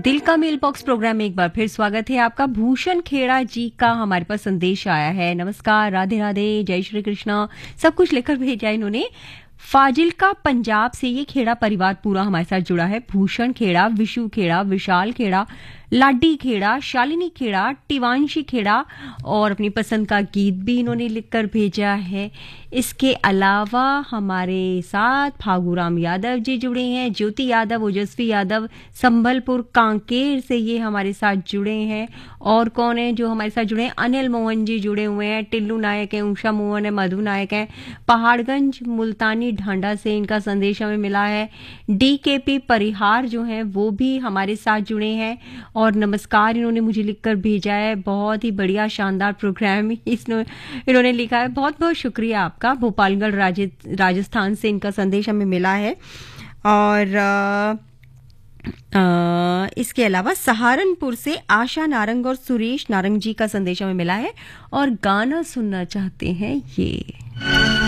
दिल का mail box programme में एक बार फिर स्वागत है आपका। भूषण खेड़ा जी का हमारे पास संदेश आया है। नमस्कार, राधे राधे, जय श्री कृष्णा, सब कुछ लेकर भेजा है इन्होंने। फाजिल्का पंजाब से ये खेड़ा परिवार पूरा हमारे साथ जुड़ा है। भूषण खेड़ा, विशु खेड़ा, विशाल खेड़ा, लाडी खेड़ा, शालिनी खेड़ा, टिवांशी खेड़ा और अपनी पसंद का गीत भी इन्होंने लिखकर भेजा है। इसके अलावा हमारे साथ फागूराम यादव जी जुड़े हैं, ज्योति यादव, ओजस्वी यादव, संबलपुर कांकेर से ये हमारे साथ जुड़े हैं। और कौन है जो हमारे साथ जुड़े हैं? अनिल मोहन जी जुड़े हुए हैं, टिल्लू नायक है, उषा मोहन है, मधु नायक है, पहाड़गंज मुल्तानी ढांडा से इनका संदेश हमें मिला है। DKP परिहार जो है वो भी हमारे साथ जुड़े हैं और नमस्कार इन्होंने मुझे लिखकर भेजा है। बहुत ही बढ़िया शानदार प्रोग्राम इन्होंने लिखा है, बहुत बहुत शुक्रिया आपका। भोपालगढ़ राजस्थान से इनका संदेश हमें मिला है। और इसके अलावा सहारनपुर से आशा नारंग और सुरेश नारंग जी का संदेश हमें मिला है और गाना सुनना चाहते हैं ये।